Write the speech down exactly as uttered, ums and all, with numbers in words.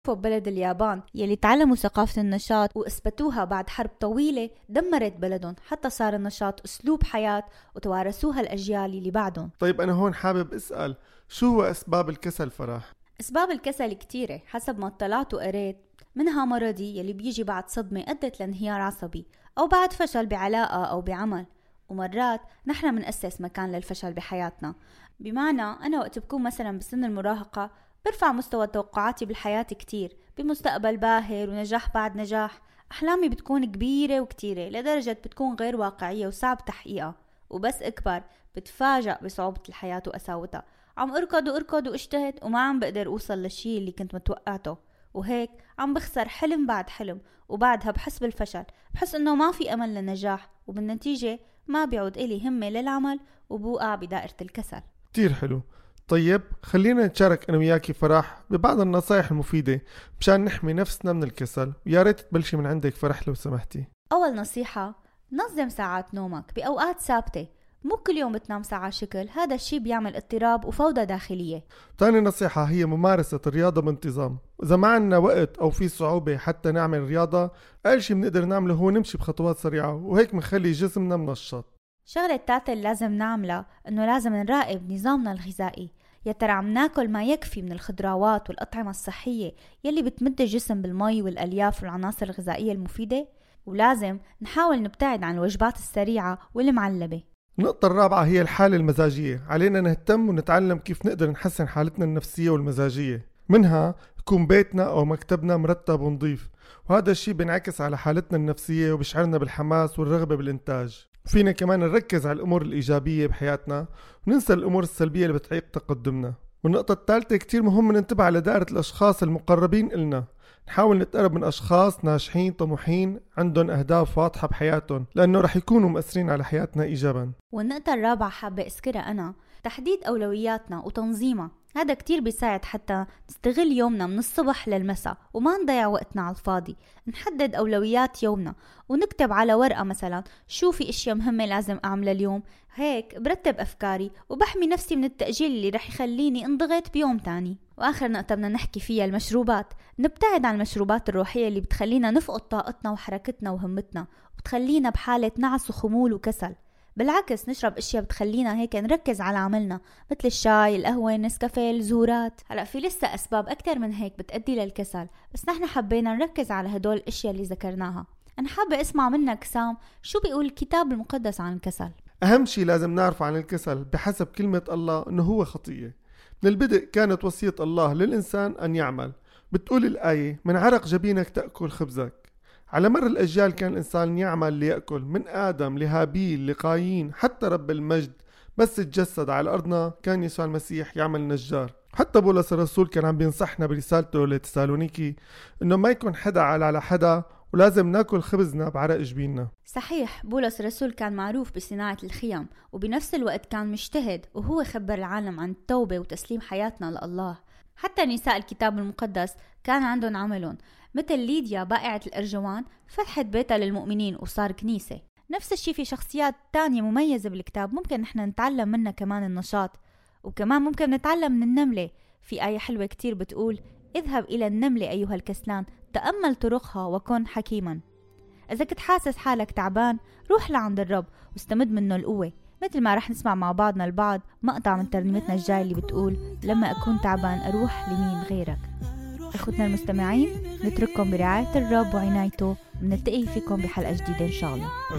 ببلد اليابان يلي تعلموا ثقافة النشاط وأثبتوها بعد حرب طويلة دمرت بلدهم، حتى صار النشاط أسلوب حياة وتوارثوها الأجيال اللي بعدهم. طيب أنا هون حابب أسأل، شو هو أسباب الكسل فرح؟ أسباب الكسل كتيرة حسب ما اطلعت وقريت، منها مرضي يلي بيجي بعد صدمة أدت لانهيار عصبي أو بعد فشل بعلاقة أو بعمل، ومرات نحن منأسس مكان للفشل بحياتنا. بمعنى أنا وقت بكون مثلا بسن المراهقة برفع مستوى توقعاتي بالحياة كتير، بمستقبل باهر ونجاح بعد نجاح، أحلامي بتكون كبيرة وكتيرة لدرجة بتكون غير واقعية وصعب تحقيقها، وبس أكبر بتفاجأ بصعوبة الحياة وقساوتها، عم أركض وأركض وأجتهد وما عم بقدر أوصل للشي اللي كنت متوقعته، وهيك عم بخسر حلم بعد حلم، وبعدها بحس بالفشل، بحس إنه ما في أمل للنجاح، وبالنتيجة ما بيعود إلي همة للعمل وبوقع بدائرة الكسل. كتير حلو. طيب خلينا نتشارك أنا وياكي فرح ببعض النصائح المفيدة مشان نحمي نفسنا من الكسل، ويا ريت تبلشي من عندك فرح لو سمحتي. أول نصيحة، نظم ساعات نومك بأوقات ثابتة، مو كل يوم بتنام ساعة شكل، هذا الشي بيعمل اضطراب وفوضى داخلية. تاني نصيحة هي ممارسة الرياضة بانتظام، إذا ما عنا وقت أو في صعوبة حتى نعمل رياضة، أقل شي بنقدر نعمله هو نمشي بخطوات سريعة، وهيك منخلي جسمنا منشط. شغلة التالتة اللي لازم نعملها إنه لازم نراقب نظامنا الغذائي، يا ترى عم ناكل ما يكفي من الخضروات والأطعمة الصحية يلي بتمد الجسم بالمي والألياف والعناصر الغذائية المفيدة، ولازم نحاول نبتعد عن الوجبات السريعة والمعلبة. النقطة الرابعة هي الحالة المزاجية، علينا نهتم ونتعلم كيف نقدر نحسن حالتنا النفسية والمزاجية، منها يكون بيتنا أو مكتبنا مرتب ونظيف، وهذا الشيء بينعكس على حالتنا النفسية وبيشعرنا بالحماس والرغبة بالإنتاج. فينا كمان نركز على الأمور الإيجابية بحياتنا وننسى الأمور السلبية اللي بتعيق تقدمنا. والنقطة الثالثة كتير مهم ننتبه على دائرة الأشخاص المقربين إلنا، نحاول نتقرب من أشخاص ناجحين طموحين عندهم أهداف واضحة بحياتهم، لأنه رح يكونوا مؤثرين على حياتنا إيجابا. والنقطة الرابعة حابة أذكرها أنا، تحديد أولوياتنا وتنظيمها، هذا كتير بيساعد حتى نستغل يومنا من الصبح للمساء وما نضيع وقتنا على الفاضي. نحدد أولويات يومنا ونكتب على ورقة مثلا شو في اشياء مهمة لازم أعملها اليوم، هيك برتب أفكاري وبحمي نفسي من التأجيل اللي رح يخليني انضغط بيوم تاني. وآخر نقطة بدنا نحكي فيها المشروبات، نبتعد عن المشروبات الروحية اللي بتخلينا نفقد طاقتنا وحركتنا وهمتنا وبتخلينا بحالة نعس وخمول وكسل. بالعكس نشرب اشياء بتخلينا هيك نركز على عملنا، مثل الشاي، القهوة، النسكافيه، الزهورات. هلا في لسه اسباب اكتر من هيك بتأدي للكسل، بس نحن حبينا نركز على هدول الاشياء اللي ذكرناها. انا حابة اسمع منك سام، شو بيقول الكتاب المقدس عن الكسل؟ اهم شيء لازم نعرف عن الكسل بحسب كلمة الله انه هو خطية. من البدء كانت وصية الله للإنسان أن يعمل، بتقول الآية من عرق جبينك تأكل خبزك. على مر الأجيال كان الإنسان يعمل ليأكل، من آدم لهابيل لقايين حتى رب المجد بس تجسد على أرضنا كان يسوع المسيح يعمل نجار. حتى بولس الرسول كان عم بينصحنا برسالته لتسالونيكي إنه ما يكون حدا على حدا ولازم ناكل خبزنا بعرق جبيننا. صحيح، بولس الرسول كان معروف بصناعة الخيام وبنفس الوقت كان مجتهد، وهو خبر العالم عن التوبة وتسليم حياتنا لله. حتى نساء الكتاب المقدس كان عندهم عملهم، مثل ليديا بائعة الأرجوان فتحت بيتها للمؤمنين وصار كنيسة. نفس الشي في شخصيات تانية مميزة بالكتاب ممكن نحن نتعلم منها كمان النشاط، وكمان ممكن نتعلم من النملة. في آية حلوة كتير بتقول اذهب إلى النملة أيها الكسلان تأمل طرقها وكن حكيما. إذا كنت حاسس حالك تعبان روح لعند الرب واستمد منه القوة، مثل ما رح نسمع مع بعضنا البعض مقطع من ترنيمتنا الجاي اللي بتقول لما أكون تعبان أروح لمين غيرك. أخوتنا المستمعين نترككم برعاية الرب وعنايته، ونلتقي فيكم بحلقة جديدة إن شاء الله.